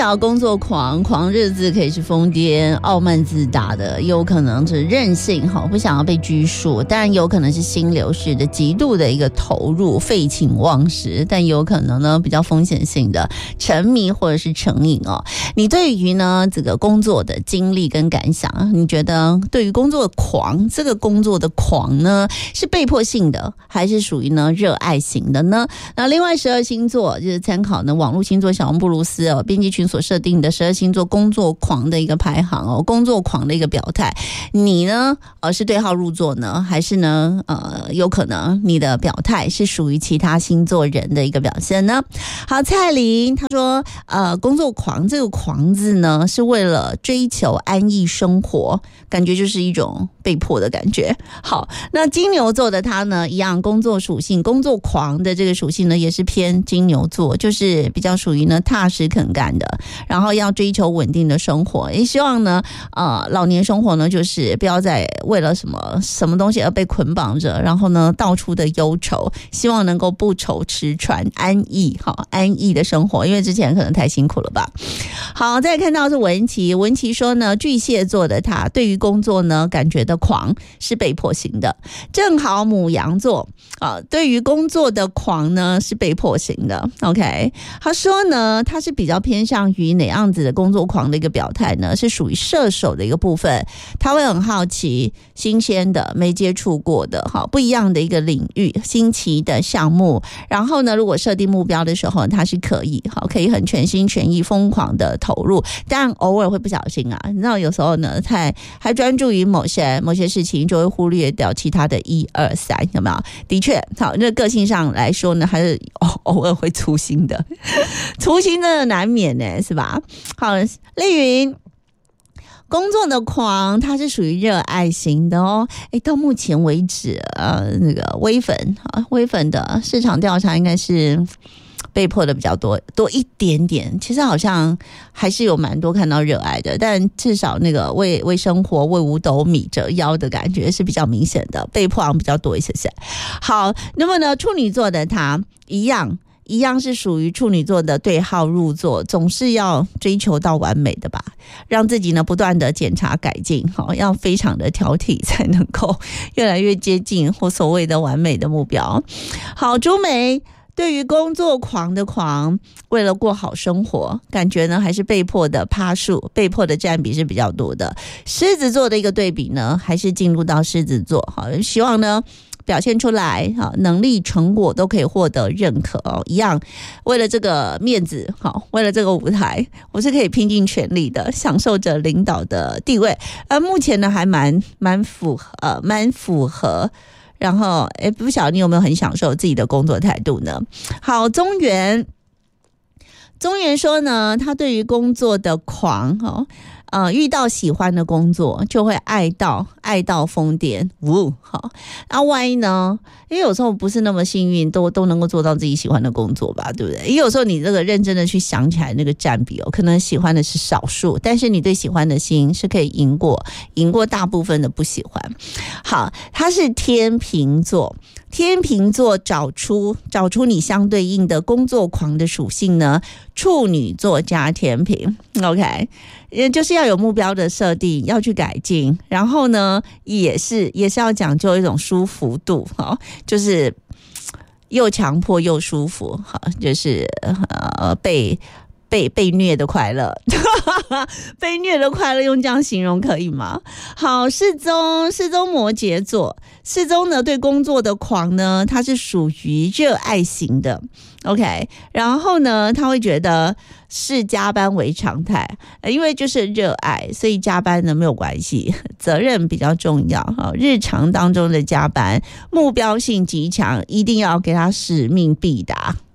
想要工作狂，狂热字可以是疯癫、傲慢自大的，也有可能是任性，不想要被拘束，当然有可能是心流式的极度的一个投入，废寝忘食，但有可能呢比较风险性的沉迷或者是成瘾哦。你对于呢这个工作的经历跟感想，你觉得对于工作的狂，这个工作的狂呢是被迫性的，还是属于呢热爱型的呢？那另外12星座就是参考呢网络星座小红布鲁斯编辑群所设定的12星座工作狂的一个排行工作狂的一个表态，你呢是对号入座呢，还是呢有可能你的表态是属于其他星座人的一个表现呢？好，蔡琳她说工作狂这个狂字呢是为了追求安逸生活，感觉就是一种被迫的感觉。好，那金牛座的他呢一样，工作属性工作狂的这个属性呢也是偏金牛座，就是比较属于呢踏实肯干的，然后要追求稳定的生活，也希望呢老年生活呢就是不要再为了什么东西而被捆绑着，然后呢到处的忧愁，希望能够不愁吃穿，安逸的生活，因为之前可能太辛苦了吧。好，再看到是文琪说呢，巨蟹座的他对于工作呢感觉的狂是被迫型的，正好牡羊座对于工作的狂呢是被迫型的。 OK， 他说呢他是比较偏向于哪样子的工作狂的一个表态呢，是属于射手的一个部分，他会很好奇新鲜的没接触过的不一样的一个领域，新奇的项目，然后呢如果设定目标的时候他是可以很全心全意疯狂的投入，但偶尔会不小心你知道有时候呢还专注于某些事情，就会忽略掉其他的1、2、3，有没有？的确那个性上来说呢还是偶尔会粗心的粗心真的难免呢，是吧？好，丽云工作的狂它是属于热爱型的到目前为止那个微粉的市场调查应该是被迫的比较多一点点，其实好像还是有蛮多看到热爱的，但至少那个为生活为五斗米折腰的感觉是比较明显的，被迫比较多一些。好，那么呢处女座的他一样是属于处女座的对号入座，总是要追求到完美的吧，让自己呢不断的检查改进要非常的挑剔才能够越来越接近或所谓的完美的目标。好，朱梅对于工作狂的狂，为了过好生活，感觉呢还是被迫的趴数，被迫的占比是比较多的。狮子座的一个对比呢，还是进入到狮子座，希望呢表现出来能力成果都可以获得认可一样为了这个面子为了这个舞台，我是可以拼尽全力的享受着领导的地位，目前呢还蛮符合，然后不晓得你有没有很享受自己的工作态度呢？好，中原说呢，他对于工作的狂遇到喜欢的工作就会爱到疯癫好，那万一呢？因为有时候不是那么幸运都能够做到自己喜欢的工作吧，对不对？因为有时候你这个认真的去想起来那个占比可能喜欢的是少数，但是你对喜欢的心是可以赢过大部分的不喜欢。好，他是天秤座找出你相对应的工作狂的属性呢，处女座加天秤 OK， 就是要有目标的设定，要去改进，然后呢也是要讲究一种舒服度就是又强迫又舒服就是被虐的快乐被虐的快乐用这样形容可以吗？好，世宗摩羯座，世宗呢对工作的狂呢，他是属于热爱型的 OK， 然后呢他会觉得视加班为常态，因为就是热爱，所以加班呢没有关系，责任比较重要日常当中的加班目标性极强，一定要给他使命必达